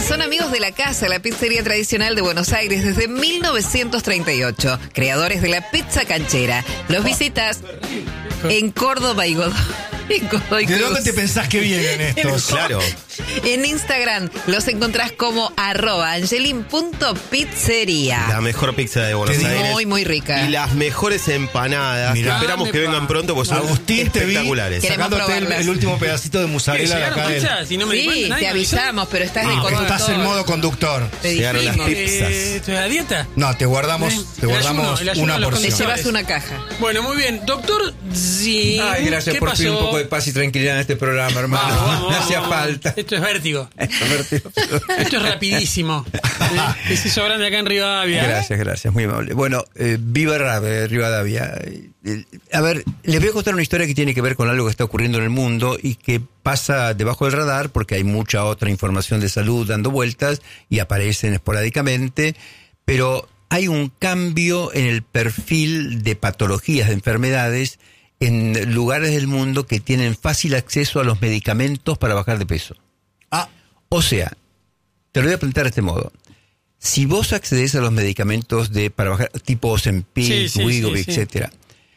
Son amigos de la casa, la pizzería tradicional de Buenos Aires desde 1938. Creadores de la pizza canchera. Los visitas en Córdoba y Godoy. ¿De dónde te pensás que vienen estos? Claro. En Instagram los encontrás como @angelin.pizzería. La mejor pizza de Buenos Aires. Muy, muy rica. Y las mejores empanadas. Mirá. Esperamos que vengan pronto porque son Agustín, te vi espectaculares. Queremos sacándote probarlas. el último pedacito de mozzarella de acá. Si no me di Sí, cuenta, nadie te me avisó. avisamos, pero estás de Porque conductor. estás en modo conductor. Te Llegaron las dijimos. pizzas. ¿Estoy a dieta? No, te guardamos El ayuno una a los Te porción. llevas una caja. Bueno, muy bien. Doctor Zin, Ay, gracias ¿qué por pasó? fin un poco de paz y tranquilidad en este programa, hermano. Vamos, Me hacía vamos. falta. Esto es vértigo. Esto es rapidísimo. Se hizo grande acá en Rivadavia. Gracias, muy amable. Bueno, viva Rivadavia. A ver, les voy a contar una historia que tiene que ver con algo que está ocurriendo en el mundo y que pasa debajo del radar porque hay mucha otra información de salud dando vueltas y aparecen esporádicamente, pero hay un cambio en el perfil de patologías, de enfermedades en lugares del mundo que tienen fácil acceso a los medicamentos para bajar de peso. O sea, te lo voy a plantear de este modo. Si vos accedes a los medicamentos para bajar, tipo Ozempic, Wegovy, etcétera,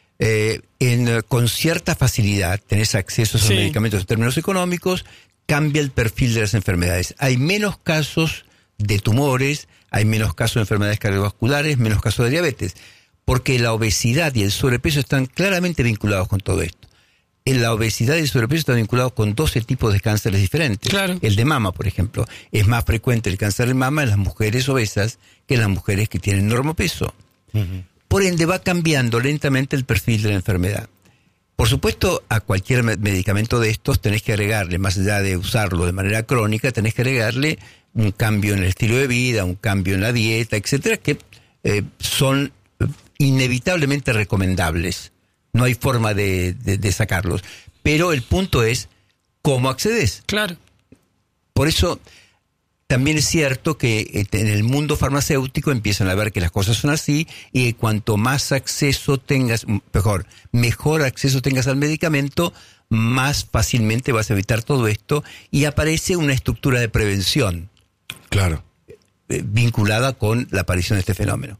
con cierta facilidad tenés acceso a esos medicamentos en términos económicos, cambia el perfil de las enfermedades. Hay menos casos de tumores, hay menos casos de enfermedades cardiovasculares, menos casos de diabetes, porque la obesidad y el sobrepeso están claramente vinculados con todo esto. La obesidad y el sobrepeso están vinculados con 12 tipos de cánceres diferentes. Claro. El de mama, por ejemplo. Es más frecuente el cáncer de mama en las mujeres obesas que en las mujeres que tienen normopeso. Uh-huh. Por ende, va cambiando lentamente el perfil de la enfermedad. Por supuesto, a cualquier medicamento de estos tenés que agregarle, más allá de usarlo de manera crónica, tenés que agregarle un cambio en el estilo de vida, un cambio en la dieta, etcétera, que son inevitablemente recomendables. No hay forma de sacarlos. Pero el punto es cómo accedes. Claro. Por eso también es cierto que en el mundo farmacéutico empiezan a ver que las cosas son así y que cuanto más acceso tengas, mejor acceso tengas al medicamento, más fácilmente vas a evitar todo esto y aparece una estructura de prevención. Claro. Vinculada con la aparición de este fenómeno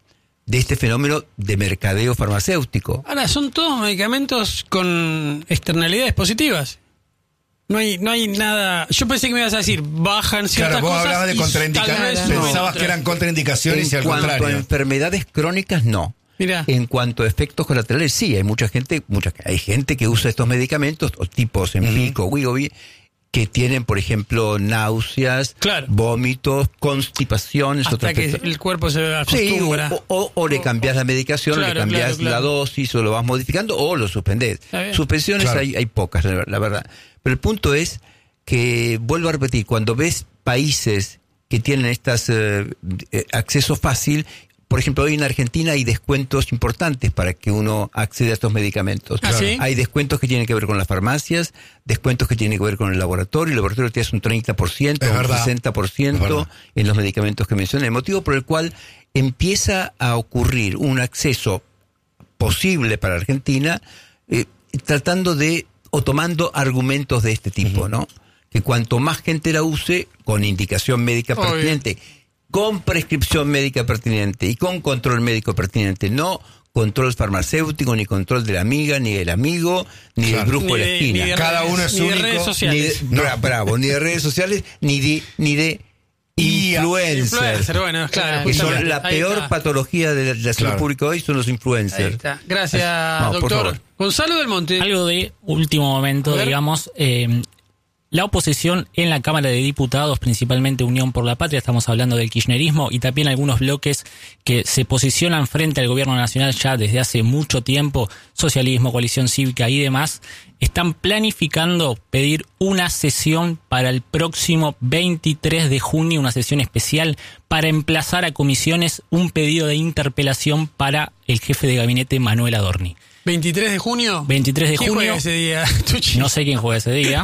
de mercadeo farmacéutico. Ahora, son todos medicamentos con externalidades positivas. No hay nada. Yo pensé que me ibas a decir, bajan ciertas cosas. Claro, vos hablabas de contraindicaciones. Pensabas que eran contraindicaciones y al contrario. En cuanto a enfermedades crónicas, no. Mirá. En cuanto a efectos colaterales, sí. Hay hay gente que usa estos medicamentos, o tipo Ozempic o Wegovy, que tienen, por ejemplo, náuseas, vómitos, constipaciones. Hasta que el cuerpo se acostumbra. Sí, o le cambias la medicación, le cambias la dosis, o lo vas modificando, o lo suspendés. Suspensiones hay pocas, la verdad. Pero el punto es que, vuelvo a repetir, cuando ves países que tienen estas acceso fácil, por ejemplo, hoy en Argentina hay descuentos importantes para que uno acceda a estos medicamentos. ¿Sí? Hay descuentos que tienen que ver con las farmacias, descuentos que tienen que ver con el laboratorio te hace un 30%, un 60% en los medicamentos que mencioné. El motivo por el cual empieza a ocurrir un acceso posible para Argentina, tratando de, o tomando argumentos de este tipo, ¿no? Que cuanto más gente la use, con indicación médica pertinente, con prescripción médica pertinente y con control médico pertinente, no control farmacéutico, ni control de la amiga, ni del amigo, ni del brujo de la esquina. Cada uno es único. Ni de redes sociales. Ni de redes sociales, ni de influencers. Bueno, claro. Que son la peor patología de la salud pública hoy, son los influencers. Ahí está. Gracias, doctor. Gonzalo del Monte. Algo de último momento, digamos. La oposición en la Cámara de Diputados, principalmente Unión por la Patria, estamos hablando del kirchnerismo, y también algunos bloques que se posicionan frente al gobierno nacional ya desde hace mucho tiempo, socialismo, coalición cívica y demás, están planificando pedir una sesión para el próximo 23 de junio, una sesión especial para emplazar a comisiones un pedido de interpelación para el jefe de gabinete Manuel Adorni. ¿23 de junio? 23 de ¿Quién junio. juega ese día? No sé quién juega ese día.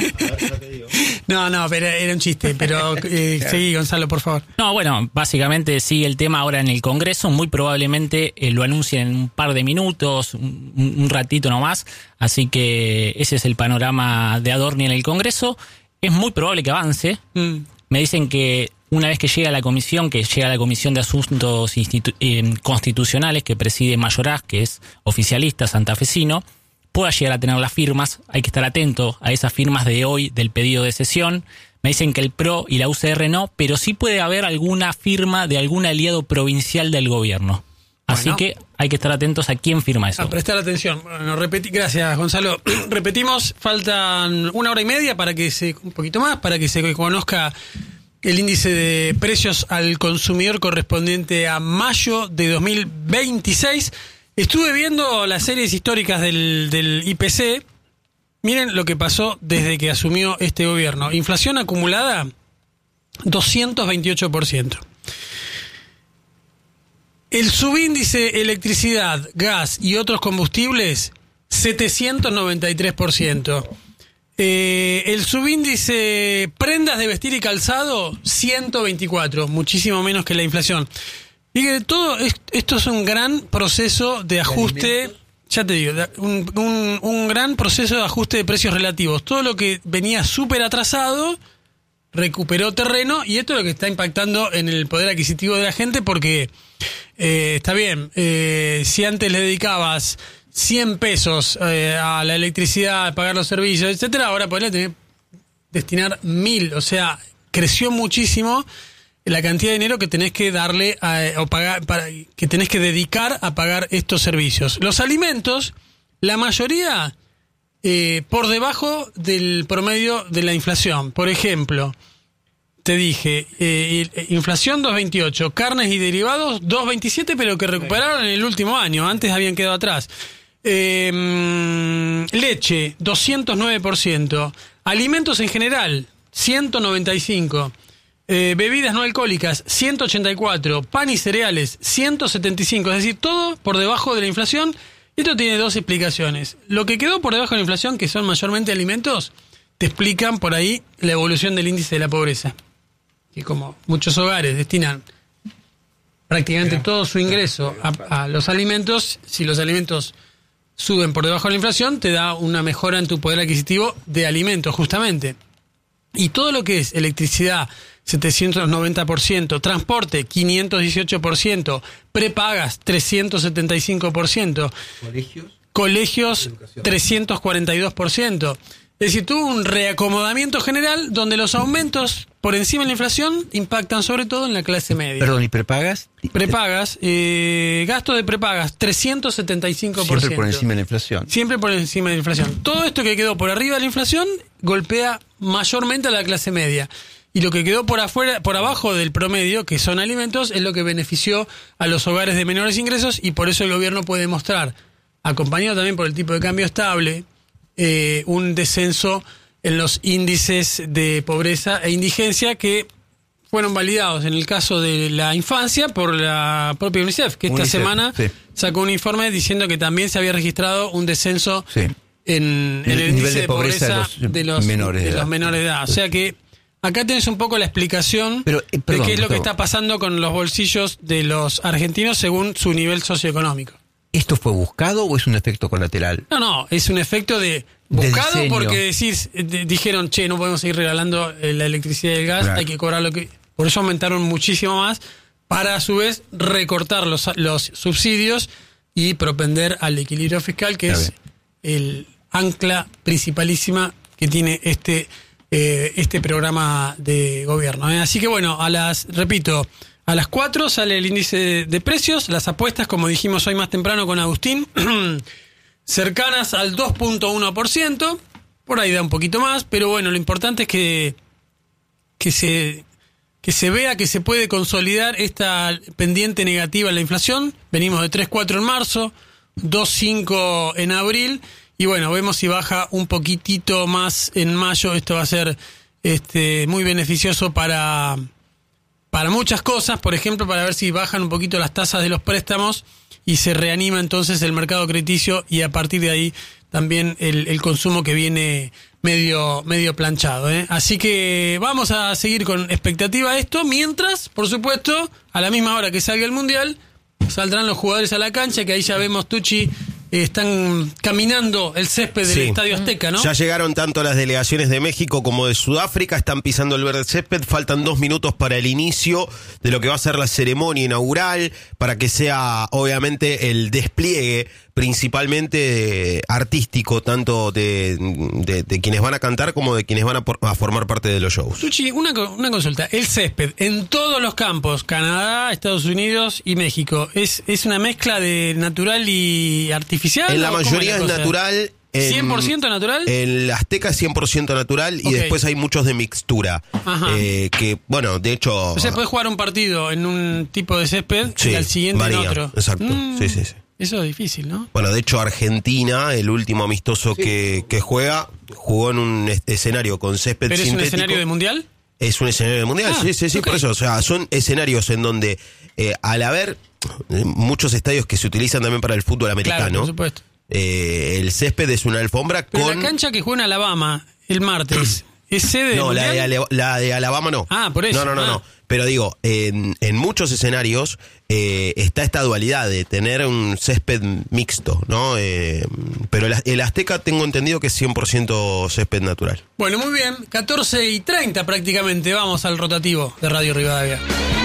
No, pero era un chiste. Pero seguí, Gonzalo, por favor. No, bueno, básicamente sigue el tema ahora en el Congreso. Muy probablemente lo anuncien en un par de minutos, un ratito nomás. Así que ese es el panorama de Adorni en el Congreso. Es muy probable que avance. Me dicen que una vez que llega a la comisión, de Asuntos Constitucionales, que preside Mayoraz, que es oficialista santafesino, pueda llegar a tener las firmas. Hay que estar atento a esas firmas de hoy del pedido de sesión. Me dicen que el PRO y la UCR no, pero sí puede haber alguna firma de algún aliado provincial del gobierno. Así que hay que estar atentos a quién firma eso. A prestar atención. Bueno, gracias, Gonzalo. Repetimos, faltan 1 hora y media un poquito más, para que se conozca el índice de precios al consumidor correspondiente a mayo de 2026. Estuve viendo las series históricas del IPC. Miren lo que pasó desde que asumió este gobierno. Inflación acumulada, 228%. El subíndice electricidad, gas y otros combustibles, 793%. El subíndice prendas de vestir y calzado, 124%, muchísimo menos que la inflación. Y que esto es un gran proceso de ajuste, ya te digo, un gran proceso de ajuste de precios relativos. Todo lo que venía súper atrasado recuperó terreno, y esto es lo que está impactando en el poder adquisitivo de la gente, porque está bien, si antes le dedicabas 100 pesos a la electricidad, a pagar los servicios, etcétera, ahora podrías destinar 1.000, o sea, creció muchísimo la cantidad de dinero que tenés que darle o pagar, que tenés que dedicar a pagar estos servicios. Los alimentos, la mayoría por debajo del promedio de la inflación. Por ejemplo, te dije, inflación 2.28, carnes y derivados 2.27, pero que recuperaron en el último año, antes habían quedado atrás. Leche, 209%, alimentos en general, 195%, bebidas no alcohólicas, 184%, pan y cereales, 175%, es decir, todo por debajo de la inflación. Esto tiene dos explicaciones. Lo que quedó por debajo de la inflación, que son mayormente alimentos, te explican por ahí la evolución del índice de la pobreza. Que como muchos hogares destinan prácticamente todo su ingreso a los alimentos, si los alimentos suben por debajo de la inflación, te da una mejora en tu poder adquisitivo de alimentos, justamente. Y todo lo que es electricidad, 790%, transporte, 518%, prepagas, 375%, colegios 342%. Es decir, tuvo un reacomodamiento general donde los aumentos por encima de la inflación impactan sobre todo en la clase media. Perdón, ¿y prepagas? Prepagas, gasto de prepagas, 375%. Siempre por encima de la inflación. Siempre por encima de la inflación. Todo esto que quedó por arriba de la inflación golpea mayormente a la clase media. Y lo que quedó por abajo del promedio, que son alimentos, es lo que benefició a los hogares de menores ingresos, y por eso el gobierno puede mostrar, acompañado también por el tipo de cambio estable, un descenso en los índices de pobreza e indigencia que fueron validados en el caso de la infancia por la propia UNICEF, que esta semana sacó un informe diciendo que también se había registrado un descenso en el índice de pobreza de los menores de edad. O sea que acá tenés un poco la explicación de qué es lo que está pasando con los bolsillos de los argentinos según su nivel socioeconómico. ¿Esto fue buscado o es un efecto colateral? No, es un efecto de buscado porque dijeron, no podemos seguir regalando la electricidad y el gas, hay que cobrar lo que... Por eso aumentaron muchísimo más, para a su vez recortar los subsidios y propender al equilibrio fiscal, que es el ancla principalísima que tiene este programa de gobierno. Así que bueno, a las 4 sale el índice de precios, las apuestas, como dijimos hoy más temprano con Agustín, cercanas al 2.1%, por ahí da un poquito más, pero bueno, lo importante es que se vea que se puede consolidar esta pendiente negativa en la inflación. Venimos de 3.4 en marzo, 2.5 en abril, y bueno, vemos si baja un poquitito más en mayo. Esto va a ser muy beneficioso para muchas cosas, por ejemplo, para ver si bajan un poquito las tasas de los préstamos y se reanima entonces el mercado crediticio, y a partir de ahí también el consumo, que viene medio planchado. Así que vamos a seguir con expectativa esto, mientras, por supuesto, a la misma hora que salga el Mundial, saldrán los jugadores a la cancha, que ahí ya vemos, Tucci, están caminando el césped del Estadio Azteca, ¿no? Ya llegaron tanto las delegaciones de México como de Sudáfrica, están pisando el verde césped, faltan 2 minutos para el inicio de lo que va a ser la ceremonia inaugural, para que sea obviamente el despliegue principalmente artístico, tanto de quienes van a cantar como de quienes van a formar parte de los shows. Tucci, una consulta. El césped en todos los campos, Canadá, Estados Unidos y México, ¿es una mezcla de natural y artificial? En la mayoría es natural. ¿100% natural? El Azteca es 100% natural y después hay muchos de mixtura. Que, bueno, de hecho... O sea, puedes jugar un partido en un tipo de césped y al siguiente varía, en otro. Exacto, sí. Eso es difícil, ¿no? Bueno, de hecho Argentina, el último amistoso que juega, jugó en un escenario con césped sintético. ¿Pero es un escenario de mundial? Es un escenario de mundial, sí, por eso. O sea, son escenarios en donde, al haber muchos estadios que se utilizan también para el fútbol americano, claro, por supuesto. El césped es una alfombra. Pero con... la cancha que juega en Alabama el martes, ¿es sede de mundial? La de Alabama no. Ah, por eso. No. Pero digo, en muchos escenarios está esta dualidad de tener un césped mixto, ¿no? Pero el Azteca tengo entendido que es 100% césped natural. Bueno, muy bien. 14:30 prácticamente. Vamos al rotativo de Radio Rivadavia.